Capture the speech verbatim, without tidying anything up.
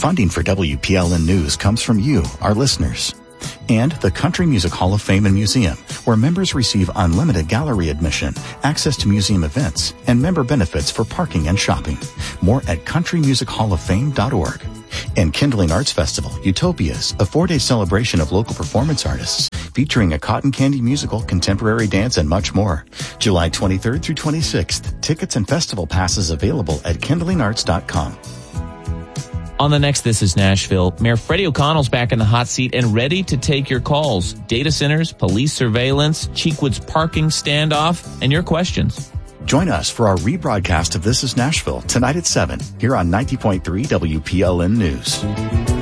Funding for W P L N News comes from you, our listeners. And the Country Music Hall of Fame and Museum, where members receive unlimited gallery admission, access to museum events, and member benefits for parking and shopping. More at country music hall of fame dot org. And Kindling Arts Festival, Utopias, a four-day celebration of local performance artists, featuring a cotton candy musical, contemporary dance, and much more. July twenty-third through twenty-sixth. Tickets and festival passes available at kindling arts dot com. On the next This is Nashville, Mayor Freddie O'Connell's back in the hot seat and ready to take your calls. Data centers, police surveillance, Cheekwood's parking standoff, and your questions. Join us for our rebroadcast of This is Nashville tonight at seven here on ninety point three W P L N News.